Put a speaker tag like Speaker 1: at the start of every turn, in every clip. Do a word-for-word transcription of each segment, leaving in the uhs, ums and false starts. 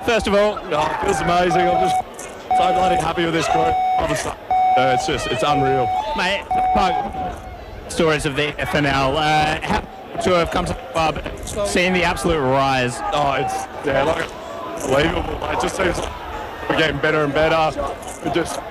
Speaker 1: first of all?
Speaker 2: Oh, it feels amazing. I'm just so bloody happy with this group. I'm just, uh, it's just, it's unreal.
Speaker 1: Mate, stories of the F N L. Uh, how to have come to the club, seeing the absolute rise.
Speaker 2: Oh, it's, yeah, like, unbelievable. It just seems like we're getting better and better. It just,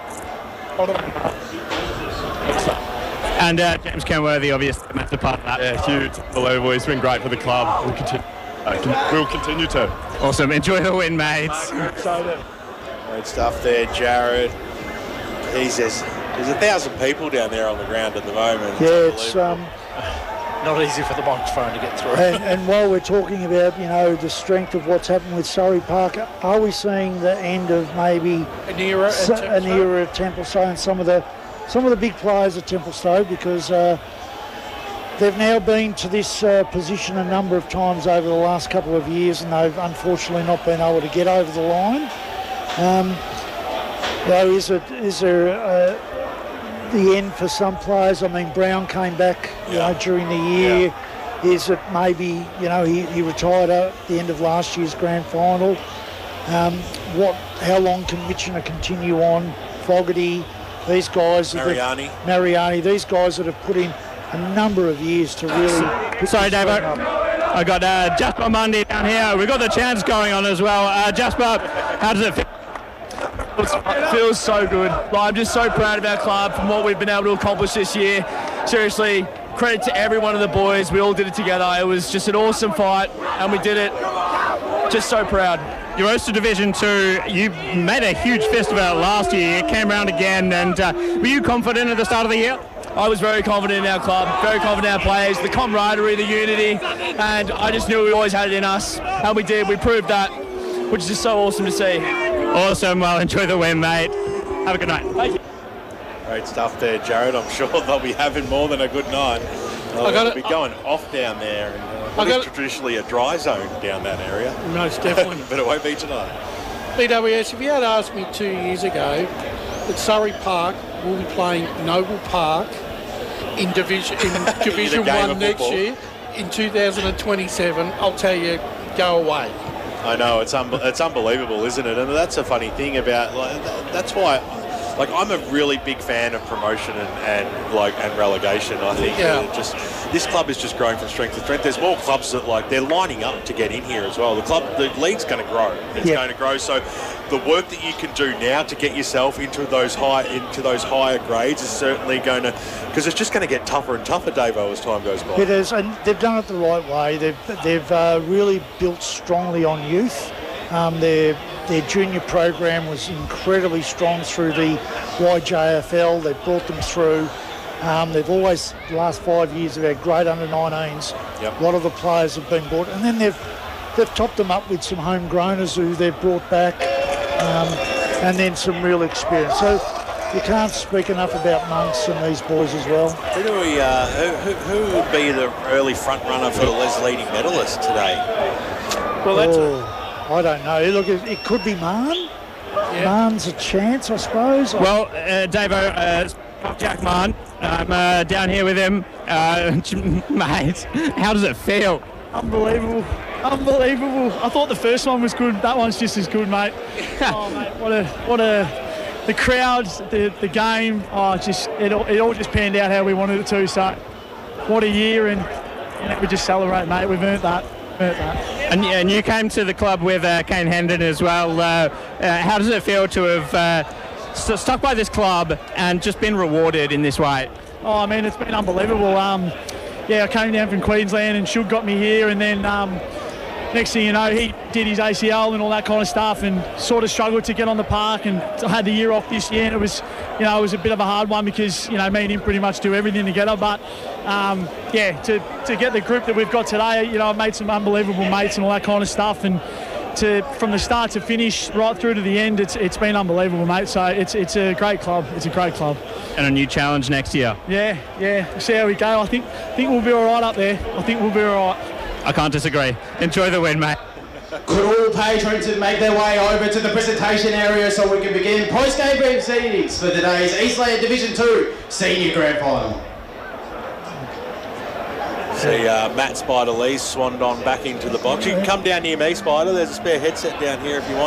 Speaker 1: And uh, James Kenworthy, obviously, a massive part of that.
Speaker 2: yeah, huge, unbelievable. He's been great for the club. We'll continue, uh, con- we'll continue to.
Speaker 1: Awesome. Enjoy the win, mates.
Speaker 3: Great stuff there, Jared. Jesus, there's a thousand people down there on the ground at the moment.
Speaker 4: Yeah, it's um,
Speaker 5: not easy for the microphone to get through.
Speaker 4: and, and while we're talking about, you know, the strength of what's happened with Surrey Park, are we seeing the end of maybe
Speaker 5: An era at
Speaker 4: so, an
Speaker 5: Templestowe?
Speaker 4: era at Templestowe and some of the some of the big players at Templestowe, because uh, they've now been to this uh, position a number of times over the last couple of years, and they've unfortunately not been able to get over the line. Um, though, is it is there uh, the end for some players? I mean, Brown came back, you
Speaker 3: Yeah.
Speaker 4: know, during the year.
Speaker 3: Yeah.
Speaker 4: Is it maybe, you know, he, he retired at the end of last year's grand final? Um, what? How long can Mitchener continue on? Fogarty, these guys. that have-
Speaker 3: Mariani.
Speaker 4: Mariani, these guys that have put in a number of years to really. pick
Speaker 1: Sorry,
Speaker 4: this
Speaker 1: Davo.
Speaker 4: thing up.
Speaker 1: I got uh, Jasper Mundy down here. We've got the chants going on as well. Uh, Jasper, how does it feel?
Speaker 6: It feels so good. Like, I'm just so proud of our club from what we've been able to accomplish this year. Seriously, credit to every one of the boys. We all did it together. It was just an awesome fight, and we did it. Just so proud.
Speaker 1: You rose to Division Two. You made a huge fist of it last year. Came round again, and uh, were you confident at the start of the year?
Speaker 6: I was very confident in our club, very confident in our players, the camaraderie, the unity, and I just knew we always had it in us, and we did. We proved that, which is just so awesome to see.
Speaker 1: Awesome. Well, enjoy the win, mate. Have a good night.
Speaker 6: Thank you.
Speaker 3: Great stuff there, Jared. I'm sure they'll be having more than a good night. They'll
Speaker 5: I got
Speaker 3: be
Speaker 5: it.
Speaker 3: going off down there. And, uh, what
Speaker 5: I got
Speaker 3: is
Speaker 5: it.
Speaker 3: traditionally a dry zone down that area.
Speaker 5: Most definitely.
Speaker 3: But it won't be tonight.
Speaker 5: B W S, if you had asked me two years ago that Surrey Park will be playing Noble Park in Division in Division
Speaker 3: game
Speaker 5: One
Speaker 3: of
Speaker 5: next
Speaker 3: football.
Speaker 5: year in two thousand twenty-seven, I'll tell you, go away.
Speaker 3: I know, it's un- it's unbelievable, isn't it? And that's a funny thing about, like, th- that's why, like, I'm a really big fan of promotion and, and like and relegation. I think
Speaker 5: Yeah.
Speaker 3: that it just this club is just growing from strength to strength. There's more clubs that, like, they're lining up to get in here as well. The club, the league's going to grow. It's
Speaker 4: Yeah.
Speaker 3: going to grow. So the work that you can do now to get yourself into those high into those higher grades is certainly going to, because it's just going to get tougher and tougher, Davo, as time goes by.
Speaker 4: It is, and they've done it the right way. They've they've uh, really built strongly on youth. Um, their their junior program was incredibly strong through the Y J F L. They've brought them through. Um, they've always, the last five years, they've had great under nineteens.
Speaker 3: Yep.
Speaker 4: A lot of the players have been brought, and then they've they've topped them up with some homegrowners who they've brought back, um, and then some real experience. So you can't speak enough about Monks and these boys as well.
Speaker 3: Who do we? Uh, who, who, who would be the early front runner for the Les leading medalist today?
Speaker 5: Well, that's
Speaker 4: Oh, I don't know. Look, it, it could be Marn. Marn's a chance, I suppose.
Speaker 1: Well, uh, Davo, uh, Jack Mann, I'm uh, down here with him. Uh, mate, how does it feel?
Speaker 7: Unbelievable. Unbelievable. I thought the first one was good. That one's just as good, mate. Oh, mate, what a, what a, the crowds, the, the game, oh, just, it, all- it all just panned out how we wanted it to. So, what a year, and you know, we just celebrate, mate. We've earned that. Earned that.
Speaker 1: And, and you came to the club with uh, Kane Hendon as well. Uh, uh, how does it feel to have uh, st- stuck by this club and just been rewarded in this way?
Speaker 7: Oh, I mean, it's been unbelievable. Um, yeah, I came down from Queensland and Shug got me here, and then um, next thing you know, he did his A C L and all that kind of stuff, and sort of struggled to get on the park, and I had the year off this year, and it was, you know, it was a bit of a hard one because, you know, me and him pretty much do everything together. But um, yeah, to to get the group that we've got today, you know, I've made some unbelievable mates and all that kind of stuff, and to from the start to finish, right through to the end, it's it's been unbelievable, mate. So it's it's a great club. It's a great club.
Speaker 1: And a new challenge next year.
Speaker 7: Yeah, yeah. We'll see how we go. I think I think we'll be all right up there. I think we'll be all right.
Speaker 1: I can't disagree. Enjoy the win, mate.
Speaker 8: Could all patrons make their way over to the presentation area so we can begin post-game proceedings for today's Eastland Division two Senior Grand Final.
Speaker 3: See uh, Matt Spider Lee swanned on back into the box. You can come down near me, Spider. There's a spare headset down here if you want.